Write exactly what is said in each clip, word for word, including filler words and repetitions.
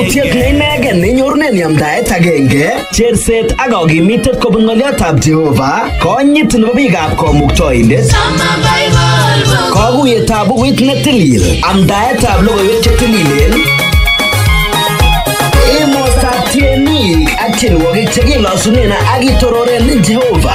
Yautiet ne inegen nenyorunen yamdaet agenge, cherset ak kakimitet kobun ng'oliotab Jehova, konyit nebo biikab Kamuktaindet, kaguyetab bukuit ne tilil, amdaetab logoiwek che tililen, emostab tienik ak tienwogik che kilosunen ak itororen Jehova.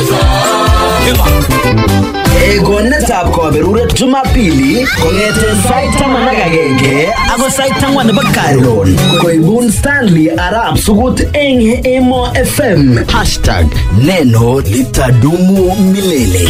Egonetab kaberuret Jumapili kong'eten sait taman ak agenge ako sait ang'wan nebo karon koibun Stanley Arap Sugut eng Emo F M. Hashtag neno litadumu milele.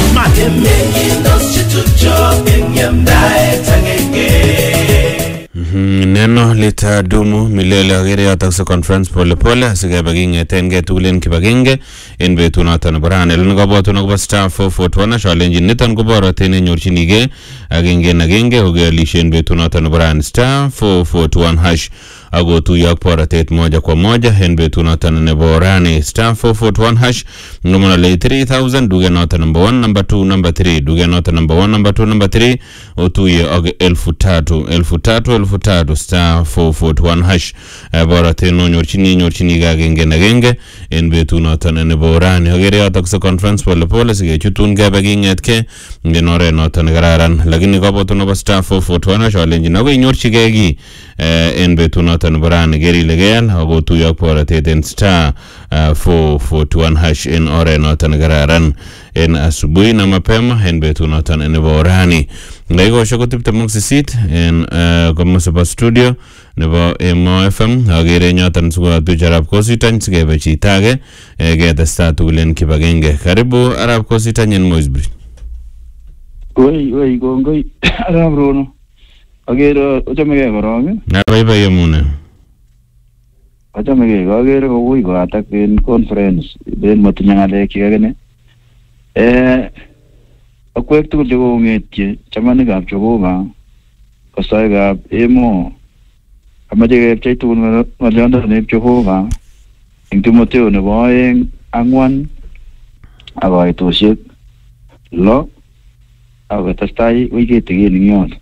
Neno litadumu milele. Agere yotok sa conference pole pole asikebe king'eten ketulen kibagenge en betunoton nebo rani. Lene kabwatun akobo star four four one shalenjin niton ko borotet nenyorchinigei agenge en agenge kokealishen betunoton nebo rani star four four one hash akotuyo ak borotet moja kwa moja en betunoton nebo rani star four four one hash ngomole three thousand duge noton number one number two number three duge noton number one number two number three otuye ak elfu tatu elfu tatu elfu tatu star four four one hash borotet no nyorchini nyorchinigei agenge en agenge en betunoton nebo rani. Agere yotok sa conference pole pole sikechutun kebe king'etke en oret noton kararan, lakini kabwatun akobo star four four one hash alenjin akoi inyorchigei ki en betunoton nebo rani kerile keal akotuyo ak borotet en star four four one hash en oret noton kararan en asubuhi na mapema en betunoton nebo rani. Ngaikoshek ko tiptem ak sisit en komosebo studio nebo Emo F M. Agere nyoton sikotuch Arap Kositany sikebe chitage ketesta tugul en kibagenge. Karibu Arap Kositany en Moisbridge. Wei wei kongoi Arap Rono. Agere ochamegei korong. Nabaibai amune. Ochamegei agere koui koatak en conference ben matinye ng'alek chekakene. Eh akwek tugul chekong'etye chamanikab Jehova kosoikab Emo amache kepchei tugul ng'oliondotab Jehova eng Timotheo nebo oeng ang'wan ak kaitosiek lo ak kotestai wikit kitigin eng yon.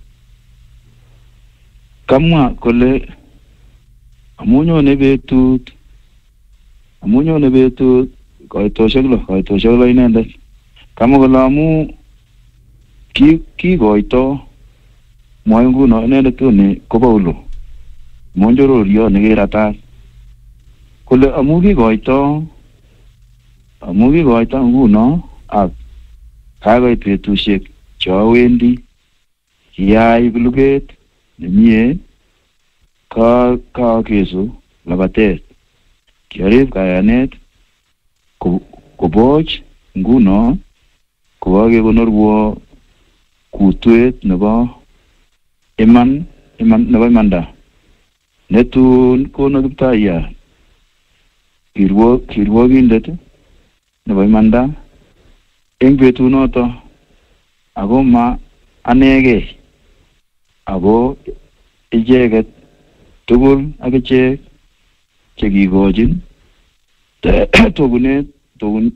Kamwa kole amu nyone betut amu nyone betut kaitosiek lo kaitosiek lo inendet. Kamwa kole amu ki kikoito mwoe nguno inendet tuni ko Paulo monjororio nekiratat kole amu kikoito amu kikoito nguno ak kakoit betusiek chowendi kiyai luget nemie ka ka kesu labatet kiarib kayanet koboch nguno kokakekonorwo kutwet nebo iman iman nebo imanda netun kono Kiptaiyat kirwok kirwokindet nebo imanda eng betunoto ako ma anegei ako icheket tugul ak ichek chekikochin togunet togun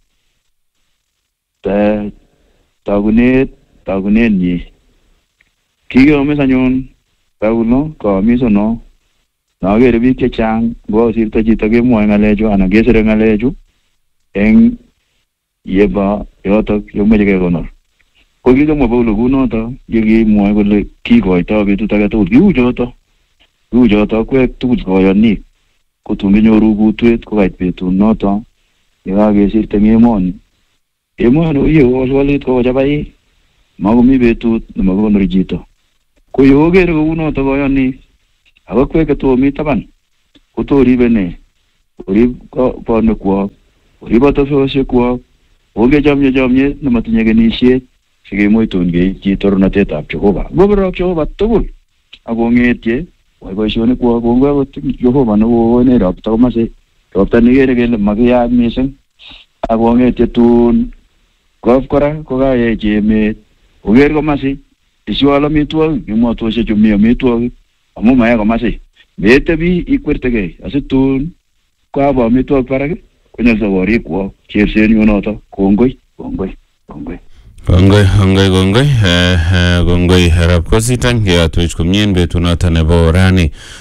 tagunet tagunet nyi kikomis anyun Paulo komisono nakere biik chechang ngosirto chito kemwoe ng'alechu anan kesire ng'alechu eng yeba yotok yomeche kekonor. Ko kikamwa Paulo kunoto yekimwoe kole kikoito betut age tugul kiu choto kiu choto kwek tugul koyonik kotun kinyoru kutwet kokait betut noto yekakesirte eng emoni. Emoni iyo walit kokochabai makomi betut nemakikonori chito. Ko yokere kounoto koyonik ako kweke tomi taban kotoribe ne orib bonekwok orib atososiekwok onge chomye chomyet nematinye kenisiet sikemuitun keitchi torornatetab Jehova. Ngoberok Jehova tugul akong'etye wai boisionikwok kongoi akot Jehova nekokone ropta komase ropta nekere kele makiyat mising akong'etye tun kof kora kokayechi emet oker komasi isiwal amitwogik emotwosiek mi amitwogik amu maye komasi metebi ikwertegei asitun koabo amitwogik barak konyolso korikwok chersenyu noto kongoi kongoi kongoi kongoi kongoi kongoi kongoi Arap Kositany keyatwech komie en betunoto nebo rani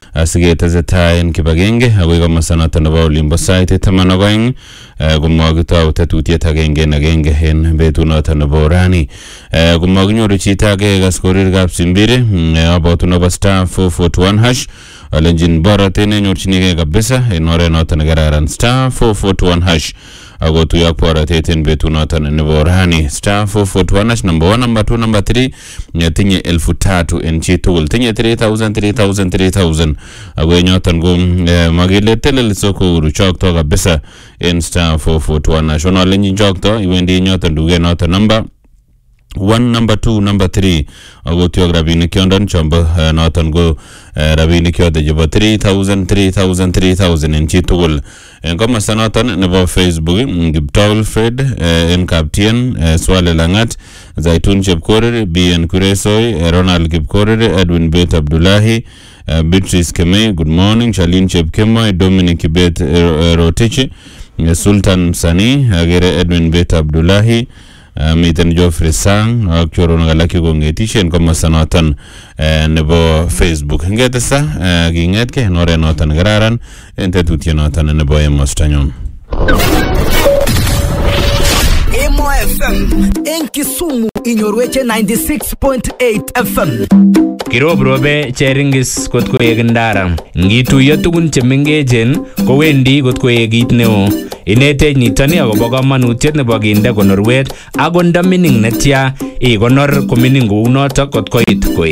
asiketesetai en kibagenge agoi komosta noton nebo olimbo sait taman ak oeng komakitou tetutiet agenge en agenge en betut noton nebo rani komakinyoru chito age kas korir Kapsimbiri abotu nebo star four forty-one hash alenjin boroten nenyorchinigei kabisa en oret noton nekararan star four forty-one hash ako tuyak borotet en betut noton nebo rani star four forty-one hash number one number two number three tinye elfu tatu en chi tugul tinye three thousand three thousand three thousand ako nyoton ko makile telel soko uruchokto kabisa en star four forty-one hash ono lenjin chokto iwendi nyoton duge noton number one number two number three ako tuyok rabinik yondon chombo noton go rabinik yote jebo three thousand three thousand three thousand en chi tugul en komasta noton nebo Facebook Kiptol Fred en Kaptien Swale Langat Zaitun Chepkorir B N Kuresoi Ronald Kipkorir Edwin Bet Abdullahi Beatrice Kemei good morning Charlene Chepkemoi Dominic Bet Rotichi Sultan Sani agere Edwin Bet Abdullahi miten Geoffrey Sang ak chorona galaki kongetishen komosta noton nebo Facebook ngetesa kingetke en oret noton kararan en tetutiet noton nebo emostanyon Emo F M en Kisumu inyorweche ninety-six point eight F M Kirobrobe cheringis kot koek ndara ngituiyo tugun chemengechen kowendi kot koek kit neo inetech nitoni akobo kamanutiet nebo kinde konorwet ako nda mining netya ikonor ko mining kou notok kot koit koet